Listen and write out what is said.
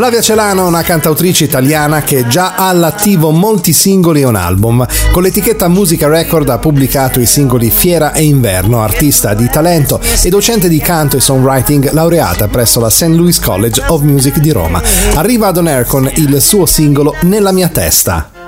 Flavia Celano, una cantautrice italiana che già ha all'attivo molti singoli e un album. Con l'etichetta Musica Record ha pubblicato i singoli Fiera e Inverno, artista di talento e docente di canto e songwriting laureata presso la St. Louis College of Music di Roma. Arriva ad On Air con il suo singolo Nella mia testa.